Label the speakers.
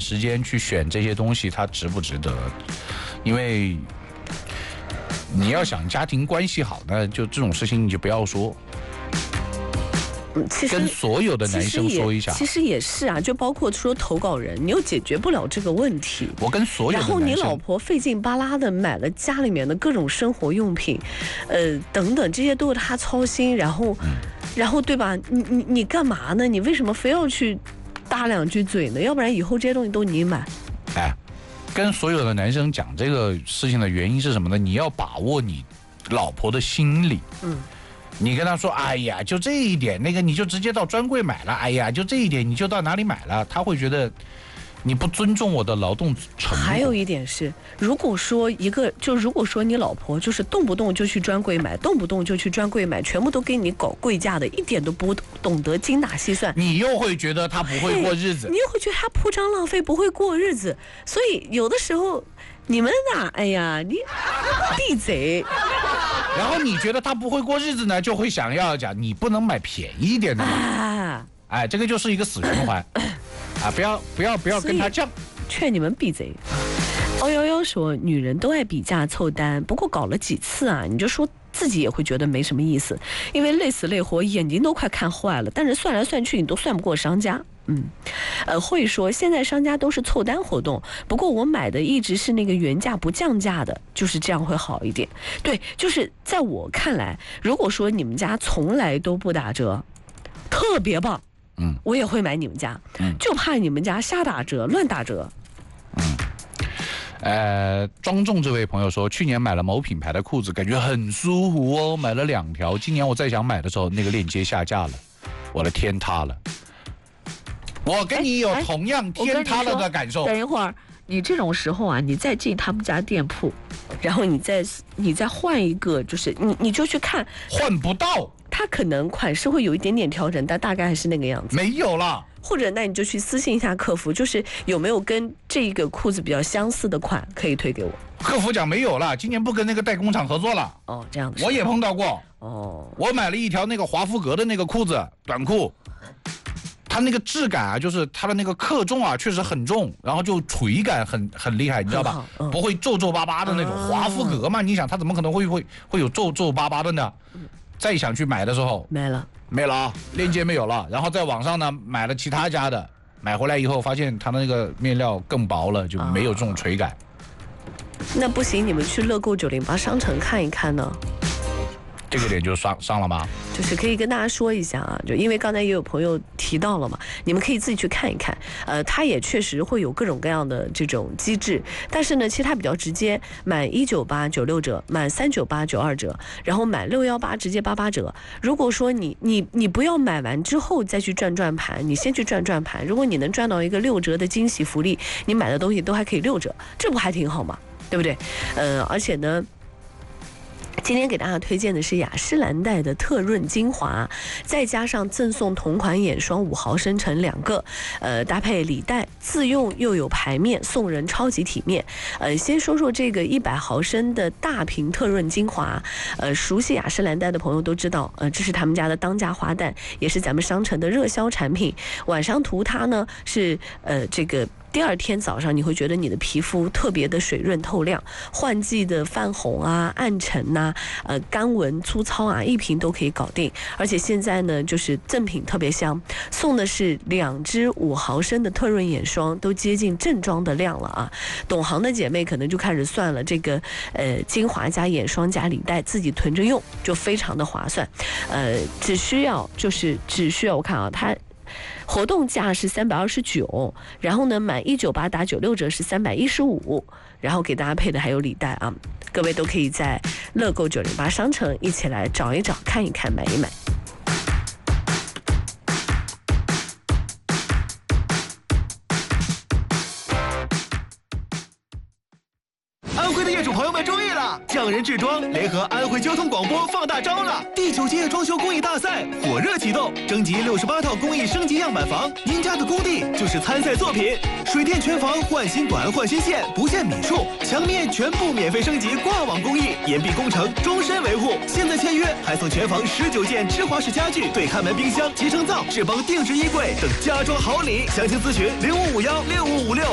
Speaker 1: 时间去选这些东西，它值不值得？因为你要想家庭关系好，那就这种事情你就不要说。
Speaker 2: 其实
Speaker 1: 跟所有的男生说一下，
Speaker 2: 其实也是啊，就包括说投稿人，你又解决不了这个问题。
Speaker 1: 我跟所有的男生，
Speaker 2: 然后你老婆费劲巴拉的买了家里面的各种生活用品，等等，这些都是她操心。然后对吧？你干嘛呢？你为什么非要去搭两句嘴呢？要不然以后这些东西都你买。
Speaker 1: 哎，跟所有的男生讲这个事情的原因是什么呢？你要把握你老婆的心理。你跟他说，哎呀，就这一点，那个你就直接到专柜买了，哎呀，就这一点你就到哪里买了，他会觉得你不尊重我的劳动成果。
Speaker 2: 还有一点是，如果说你老婆就是动不动就去专柜买，动不动就去专柜买，全部都给你搞贵价的，一点都不懂得精打细算，
Speaker 1: 你又会觉得他不会过日子，
Speaker 2: 你又会觉得他铺张浪费，不会过日子。所以有的时候你们呐，哎呀，你闭嘴。
Speaker 1: 然后你觉得他不会过日子呢，就会想要讲你不能买便宜一点的嘛。哎，这个就是一个死循环。啊，不要跟他犟。
Speaker 2: 劝你们闭嘴。011说，女人都爱比价凑单，不过搞了几次啊，你就说自己也会觉得没什么意思，因为累死累活，眼睛都快看坏了。但是算来算去，你都算不过商家。会说现在商家都是凑单活动，不过我买的一直是那个原价不降价的，就是这样会好一点。对，就是在我看来，如果说你们家从来都不打折，特别棒，我也会买你们家，就怕你们家瞎打折、乱打折。
Speaker 1: 庄重这位朋友说，去年买了某品牌的裤子，感觉很舒服哦，买了2条。今年我再想买的时候，那个链接下架了，我的天塌了。我跟你有同样天塌了的感受。
Speaker 2: 等一会儿，你这种时候啊，你再进他们家店铺，然后你再换一个，就是你就去看，
Speaker 1: 换不到，
Speaker 2: 它可能款式会有一点点调整，但大概还是那个样子。
Speaker 1: 没有了。
Speaker 2: 或者那你就去私信一下客服，就是有没有跟这个裤子比较相似的款可以推给我。
Speaker 1: 客服讲没有了，今年不跟那个代工厂合作了。
Speaker 2: 哦，这样子。
Speaker 1: 我也碰到过。
Speaker 2: 哦，
Speaker 1: 我买了一条那个华夫格的那个裤子，短裤。它那个质感啊，就是它的那个克重啊，确实很重，然后就垂感很厉害，你知道吧？不会皱皱巴巴的那种。华夫格嘛，你想它怎么可能会有皱皱巴巴的呢？再想去买的时候，没了啊，链接没有了。然后在网上呢买了其他家的，买回来以后发现它的那个面料更薄了，就没有这种垂感。
Speaker 2: 那不行，你们去乐购908商城看一看呢。
Speaker 1: 这个点就上了吗？
Speaker 2: 就是可以跟大家说一下啊，就因为刚才也有朋友提到了嘛，你们可以自己去看一看。它也确实会有各种各样的这种机制，但是呢，其实它比较直接，满198 96折，满398 92折，然后满618直接88折。如果说你不要买完之后再去转盘，你先去转盘，如果你能赚到一个6折的惊喜福利，你买的东西都还可以6折，这不还挺好吗？对不对？而且呢，今天给大家推荐的是雅诗兰黛的特润精华，再加上赠送同款眼霜5毫升乘2个，搭配礼袋，自用又有牌面，送人超级体面。先说说这个100毫升的大瓶特润精华，熟悉雅诗兰黛的朋友都知道，这是他们家的当家花旦，也是咱们商城的热销产品。晚上涂它呢是这个。第二天早上你会觉得你的皮肤特别的水润透亮，换季的泛红啊、暗沉呐、干纹粗糙啊，一瓶都可以搞定。而且现在呢，就是赠品特别香，送的是2支5毫升的特润眼霜，都接近正装的量了啊。懂行的姐妹可能就开始算了，这个精华加眼霜加礼袋自己囤着用，就非常的划算。只需要我看啊，它活动价是329，然后呢满198打96折是315，然后给大家配的还有礼袋啊，各位都可以在乐购908商城一起来找一找、看一看、买一买。
Speaker 3: 安徽的业主朋友们注意了，匠人制装联合安徽交通广播放大招了！第9届装修工艺大赛火热启动，征集68套工艺升级样板房，您家的工地就是参赛作品。水电全房换新管换新线，不限米数，墙面全部免费升级挂网工艺，严密工程，终身维护。现在签约还送全房19件芝华士家具、对看门冰箱、集成灶、智邦定制衣柜等家装好礼。详情咨询05516556